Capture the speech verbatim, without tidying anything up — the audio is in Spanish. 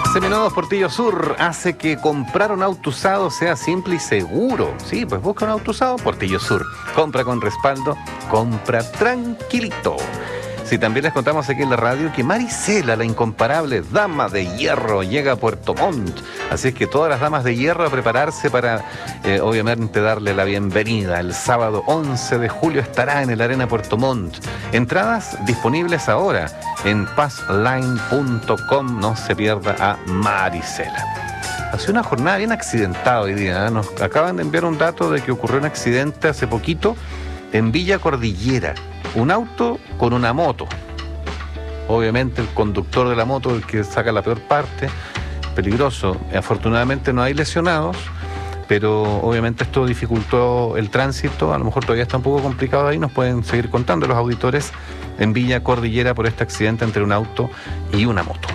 Seminodos Portillo Sur hace que comprar un auto usado sea simple y seguro. Sí, pues busca un auto usado, Portillo Sur. Compra con respaldo, compra tranquilito. Sí, también les contamos aquí en la radio que Marisela, la incomparable dama de hierro, llega a Puerto Montt. Así es que todas las damas de hierro a prepararse para, eh, obviamente, darle la bienvenida. El sábado once de julio estará en el Arena Puerto Montt. Entradas disponibles ahora en passline punto com. No se pierda a Marisela. Ha sido una jornada bien accidentada hoy día, ¿eh? Nos acaban de enviar un dato de que ocurrió un accidente hace poquito en Villa Cordillera. Un auto con una moto. Obviamente el conductor de la moto, el que saca la peor parte, peligroso. Afortunadamente no hay lesionados, pero obviamente esto dificultó el tránsito. A lo mejor todavía está un poco complicado ahí. Nos pueden seguir contando los auditores en Villa Cordillera por este accidente entre un auto y una moto.